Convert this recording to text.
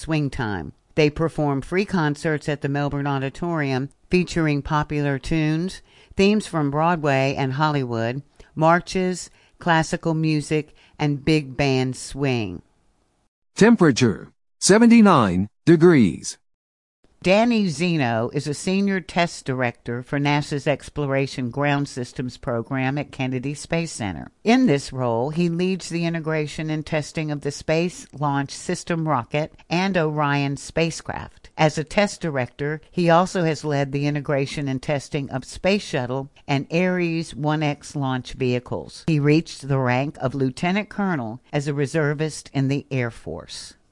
swing time. They perform free concerts at the Melbourne Auditorium featuring popular tunes, themes from Broadway and Hollywood, marches, classical music, and big band swing. Temperature, 79 degrees. Danny Zeno is a senior test director for NASA's Exploration Ground Systems program at Kennedy Space Center. In this role, he leads the integration and testing of the Space Launch System rocket and Orion spacecraft. As a test director, he also has led the integration and testing of Space Shuttle and Ares 1X launch vehicles. He reached the rank of lieutenant colonel as a reservist in the Air Force.